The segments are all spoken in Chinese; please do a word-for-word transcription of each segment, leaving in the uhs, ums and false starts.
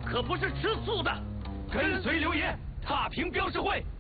可不是吃素的。 跟随刘爷，踏平标识会。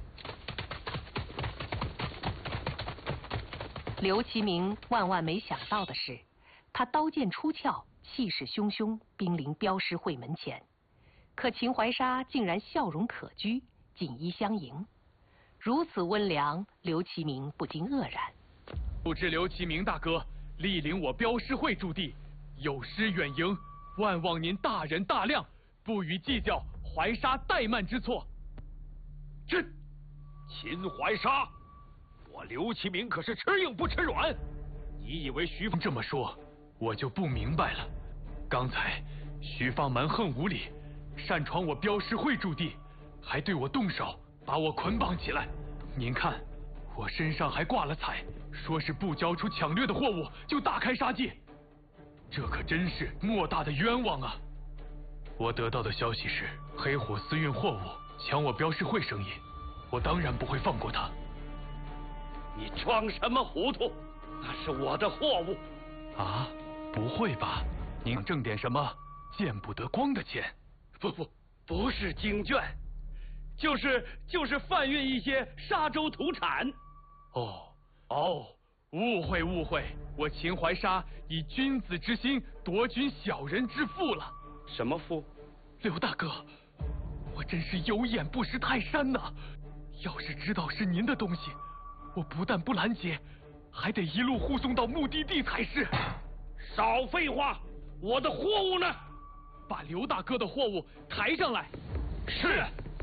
刘其明万万没想到的是，他刀剑出鞘，气势汹汹，兵临标识会门前。可秦怀沙竟然笑容可掬，锦衣相迎。如此温良，刘其明不禁愕然。 不知刘其明大哥莅临我标识会驻地，有失远迎，万望您大人大量，不予计较怀沙怠慢之错。 这秦怀沙，我刘其明可是吃硬不吃软。你以为徐这么说，我就不明白了。刚才徐放蛮横无理，擅闯我标识会驻地，还对我动手，把我捆绑起来。您看，我身上还挂了彩，说是不交出抢掠的货物就大开杀戒，这可真是莫大的冤枉啊！我得到的消息是，黑虎私运货物，抢我标识会生意，我当然不会放过他。 你装什么糊涂？那是我的货物。 啊，不会吧？您想挣点什么见不得光的钱？ 不不，不是经卷，就是就是贩运一些沙洲土产。 哦哦，误会误会，我秦怀沙以君子之心夺君小人之腹了。 什么腹？ 刘大哥，我真是有眼不识泰山呐！要是知道是您的东西，我不但不拦截，还得一路护送到目的地才是。 少废话，我的货物呢？ 把刘大哥的货物抬上来。 是。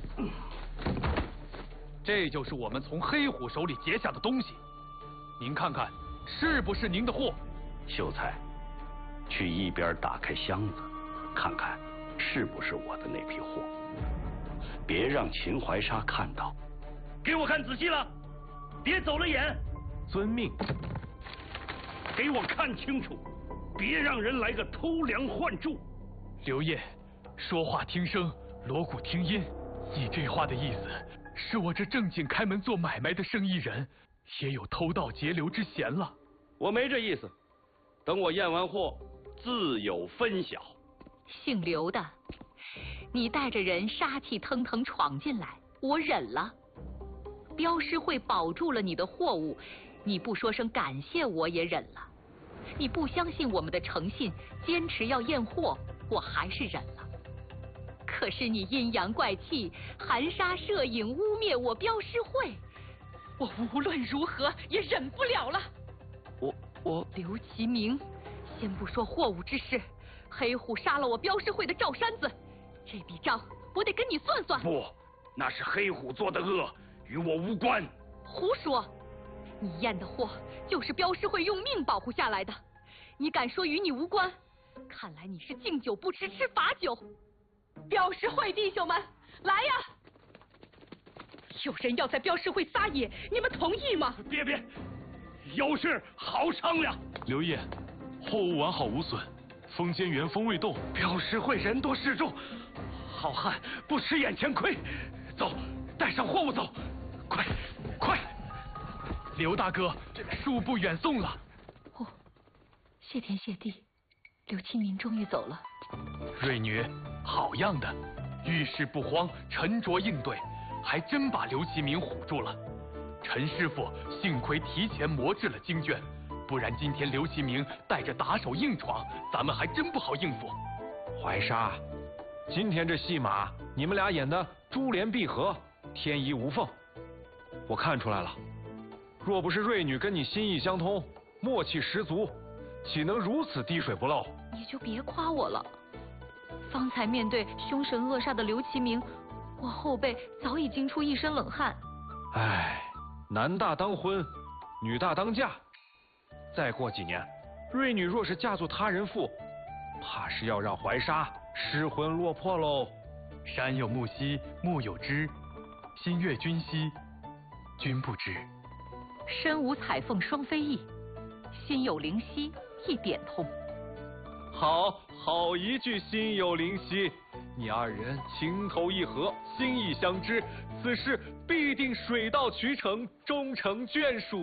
这就是我们从黑虎手里劫下的东西，您看看是不是您的货？ 秀才，去一边打开箱子，看看是不是我的那批货，别让秦怀沙看到。给我看仔细了，别走了眼。 遵命。 给我看清楚，别让人来个偷梁换柱。 刘烨，说话听声，锣鼓听音。你这话的意思是我这正经开门做买卖的生意人，也有偷盗劫流之嫌了？ 我没这意思，等我验完货，自有分晓。 姓刘的，你带着人杀气腾腾闯进来，我忍了。标识会保住了你的货物，你不说声感谢我也忍了。你不相信我们的诚信，坚持要验货，我还是忍了。可是你阴阳怪气，含沙射影，污蔑我标识会，我无论如何也忍不了了。 我我刘其明，先不说货物之事，黑虎杀了我标识会的赵山子，这笔账我得跟你算算。 不，那是黑虎做的恶，与我无关。 胡说！你验的货就是标识会用命保护下来的，你敢说与你无关？看来你是敬酒不吃吃罚酒。标识会弟兄们，来呀！有人要在标识会撒野，你们同意吗？ 别别，有事好商量。 刘烨，货物完好无损，风间原封未动。 标识会人多势众，好汉不吃眼前亏。走，带上货物走，快快！ 刘大哥，恕不远送了。 哦，谢天谢地，刘其明终于走了。 瑞女，好样的，遇事不慌，沉着应对，还真把刘其明唬住了。陈师傅幸亏提前磨制了经卷，不然今天刘其明带着打手硬闯，咱们还真不好应付。 怀沙，今天这戏码你们俩演的珠联璧合，天衣无缝。我看出来了，若不是瑞女跟你心意相通，默契十足，岂能如此滴水不漏？ 你就别夸我了。方才面对凶神恶煞的刘其明，我后背早已惊出一身冷汗。 唉，男大当婚，女大当嫁。再过几年，瑞女若是嫁作他人妇，怕是要让怀沙失魂落魄喽。 山有木兮木有枝，心悦君兮君不知。 身无彩凤双飞翼，心有灵犀一点通。 好好一句心有灵犀，你二人情投意合，心意相知，此事必定水到渠成，终成眷属。